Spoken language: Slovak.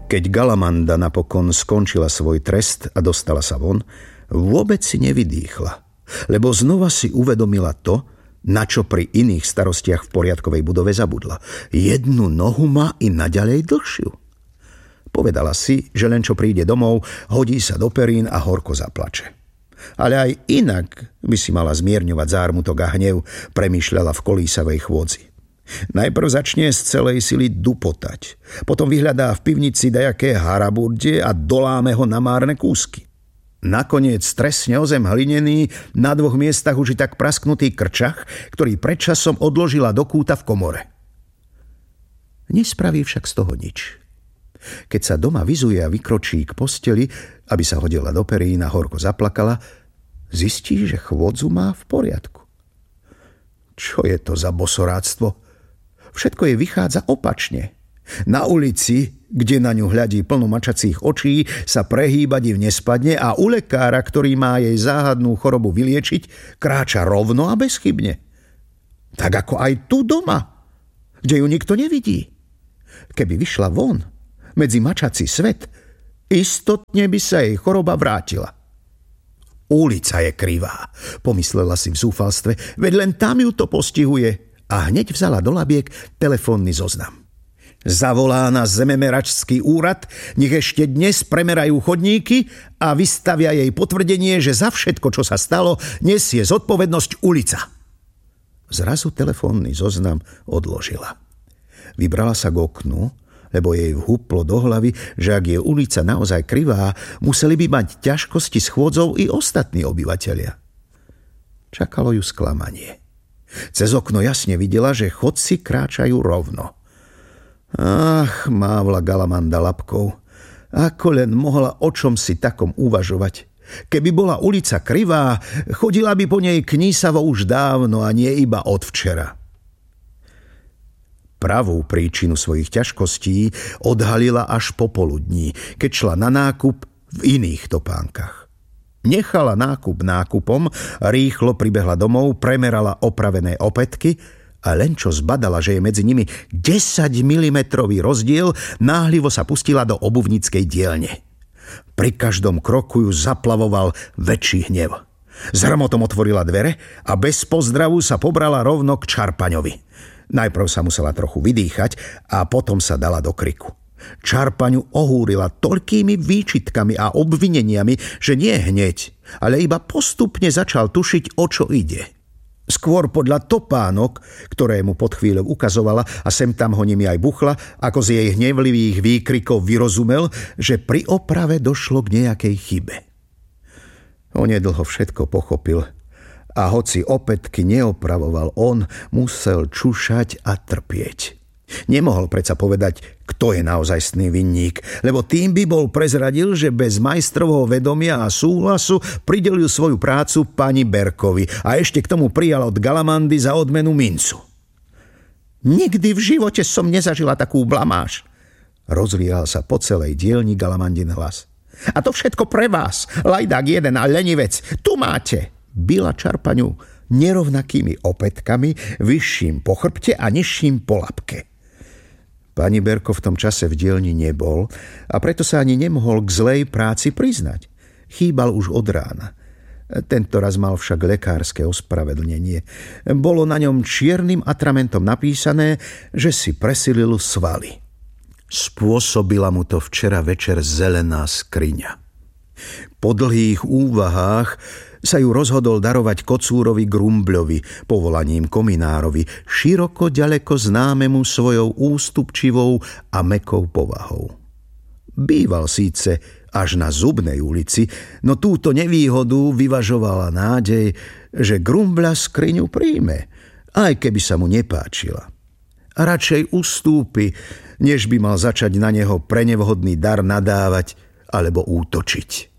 Keď Galamanda napokon skončila svoj trest a dostala sa von, vôbec si nevydýchla, lebo znova si uvedomila to, na čo pri iných starostiach v poriadkovej budove zabudla. Jednu nohu má i naďalej dlhšiu. Povedala si, že len čo príde domov, hodí sa do perín a horko zaplače. Ale aj inak by si mala zmierňovať zármutok a hnev, premýšľala v kolísavej chôdzi. Najprv začne z celej sily dupotať, potom vyhľadá v pivnici dajaké haraburdie a doláme ho na márne kúsky. Nakoniec stresne o zem hlinený, na 2 miestach už i tak prasknutý krčach, ktorý predčasom odložila do kúta v komore. Nespraví však z toho nič. Keď sa doma vyzuje a vykročí k posteli, aby sa hodila do perín a horko zaplakala, zistí, že chôdzu má v poriadku. Čo je to za bosoráctvo? Všetko jej vychádza opačne. Na ulici, kde na ňu hľadí plno mačacích očí, sa prehýbať im nespadne a u lekára, ktorý má jej záhadnú chorobu vyliečiť, kráča rovno a bezchybne. Tak ako aj tu doma, kde ju nikto nevidí. Keby vyšla von, medzi mačací svet, istotne by sa jej choroba vrátila. Ulica je krivá, pomyslela si v zúfalstve, veď len tam ju to postihuje, a hneď vzala do labiek telefónny zoznam. Zavolá na zememeračský úrad, nech ešte dnes premerajú chodníky a vystavia jej potvrdenie, že za všetko, čo sa stalo, nesie zodpovednosť ulica. Zrazu telefónny zoznam odložila. Vybrala sa k oknu, lebo jej vhuplo do hlavy, že ak je ulica naozaj krivá, museli by mať ťažkosti s chôdzou i ostatní obyvatelia. Čakalo ju sklamanie. Cez okno jasne videla, že chodci kráčajú rovno. Ach, mávla Galamanda labkou. Ako len mohla o čom si takom uvažovať. Keby bola ulica krivá, chodila by po nej knísavo už dávno a nie iba od včera. Pravú príčinu svojich ťažkostí odhalila až popoludní, keď šla na nákup v iných topánkach. Nechala nákup nákupom, rýchlo pribehla domov, premerala opravené opätky a len čo zbadala, že je medzi nimi 10 mm rozdiel, náhlivo sa pustila do obuvníckej dielne. Pri každom kroku ju zaplavoval väčší hnev. S hrmotom otvorila dvere a bez pozdravu sa pobrala rovno k Čarpaňovi. Najprv sa musela trochu vydýchať a potom sa dala do kriku. Čarpaňu ohúrila toľkými výčitkami a obvineniami, že nie hneď, ale iba postupne začal tušiť, o čo ide. Skôr podľa topánok, ktoré mu pod chvíľou ukazovala a sem tam ho nimi aj buchla, ako z jej hnevlivých výkrikov vyrozumel, že pri oprave došlo k nejakej chybe. Onedlho všetko pochopil a hoci opätky neopravoval on, musel čušať a trpieť. Nemohol predsa povedať, kto je naozajstný vinník, lebo tým by bol prezradil, že bez majstrovho vedomia a súhlasu pridelil svoju prácu pani Berkovi a ešte k tomu prijal od Galamandy za odmenu mincu. Nikdy v živote som nezažila takú blamáž, rozvíjal sa po celej dielni Galamandin hlas. A to všetko pre vás, lajdák jeden a lenivec, tu máte. Bila Čarpaňu nerovnakými opätkami, vyšším po chrbte a nižším po labke. Pani Berko v tom čase v dielni nebol a preto sa ani nemohol k zlej práci priznať. Chýbal už od rána. Tento raz mal však lekárske ospravedlnenie. Bolo na ňom čiernym atramentom napísané, že si presilil svaly. Spôsobila mu to včera večer zelená skriňa. Po dlhých úvahách sa ju rozhodol darovať kocúrovi Grumbľovi, povolaním kominárovi, široko ďaleko známemu svojou ústupčivou a mäkkou povahou. Býval síce až na Zubnej ulici, no túto nevýhodu vyvažovala nádej, že Grumbľa skriňu príjme, aj keby sa mu nepáčila. A radšej ustúpi, než by mal začať na neho pre nevhodný dar nadávať alebo útočiť.